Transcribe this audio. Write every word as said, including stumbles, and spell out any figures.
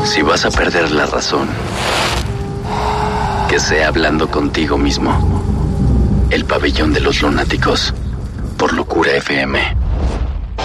Si vas a perder la razón, que sea hablando contigo mismo. El Pabellón de los Lunáticos, por Locura F M.